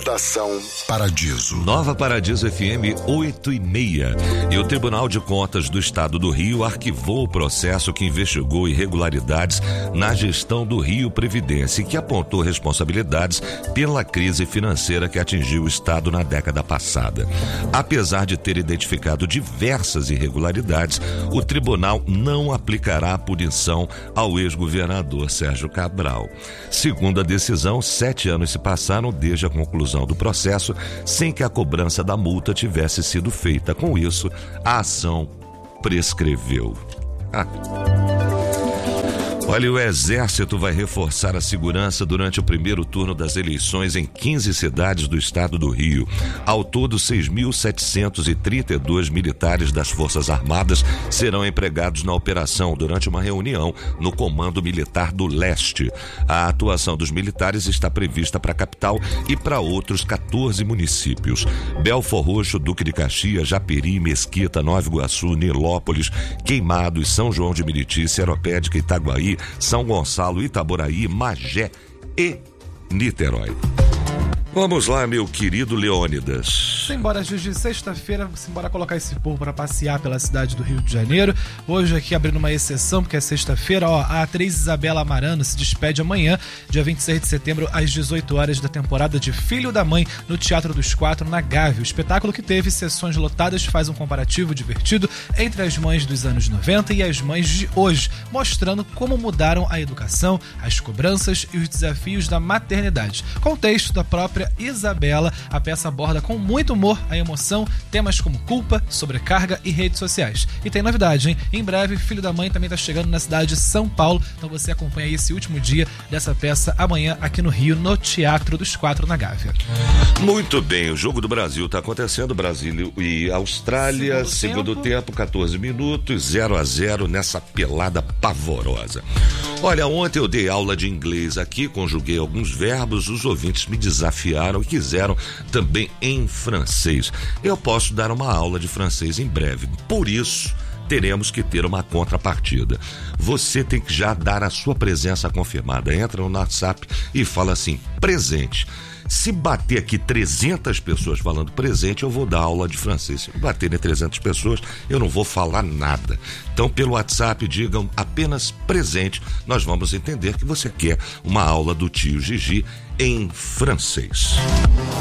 Redação Paradiso. Nova Paradiso FM 8h30. E o Tribunal de Contas do Estado do Rio arquivou o processo que investigou irregularidades na gestão do Rio Previdência e que apontou responsabilidades pela crise financeira que atingiu o Estado na década passada. Apesar de ter identificado diversas irregularidades, o tribunal não aplicará a punição ao ex-governador Sérgio Cabral. Segundo a decisão, 7 anos se passaram desde a conclusão do processo sem que a cobrança da multa tivesse sido feita. Com isso, a ação prescreveu. Olha, o Exército vai reforçar a segurança durante o primeiro turno das eleições em 15 cidades do estado do Rio. Ao todo, 6.732 militares das Forças Armadas serão empregados na operação durante uma reunião no Comando Militar do Leste. A atuação dos militares está prevista para a capital e para outros 14 municípios: Belfor Roxo, Duque de Caxias, Japeri, Mesquita, Nova Iguaçu, Nilópolis, Queimados, São João de Meriti, Seropédica, Itaguaí, São Gonçalo, Itaboraí, Magé e Niterói. Vamos lá, meu querido Leônidas. Simbora, Gigi, sexta-feira, simbora colocar esse povo para passear pela cidade do Rio de Janeiro. Hoje aqui abrindo uma exceção, porque é sexta-feira, a atriz Isabela Amarano se despede amanhã, dia 26 de setembro, às 18 horas, da temporada de Filho da Mãe, no Teatro dos Quatro, na Gávea. O espetáculo, que teve sessões lotadas, faz um comparativo divertido entre as mães dos anos 90 e as mães de hoje, mostrando como mudaram a educação, as cobranças e os desafios da maternidade. Com o texto da própria Isabela, a peça aborda com muito humor a emoção, temas como culpa, sobrecarga e redes sociais. E tem novidade, hein? Em breve, Filho da Mãe também está chegando na cidade de São Paulo, então você acompanha aí esse último dia dessa peça amanhã aqui no Rio, no Teatro dos Quatro, na Gávea. Muito bem, o Jogo do Brasil está acontecendo, Brasil e Austrália, segundo tempo, 14 minutos, 0-0 nessa pelada pavorosa. Olha, ontem eu dei aula de inglês aqui, conjuguei alguns verbos, os ouvintes me desafiaram e quiseram também em francês. Eu posso dar uma aula de francês em breve, por isso teremos que ter uma contrapartida. Você tem que já dar a sua presença confirmada. Entra no WhatsApp e fala assim: presente. Se bater aqui 300 pessoas falando presente, eu vou dar aula de francês. Se bater em 300 pessoas, eu não vou falar nada. Então, pelo WhatsApp, digam apenas presente. Nós vamos entender que você quer uma aula do tio Gigi em francês.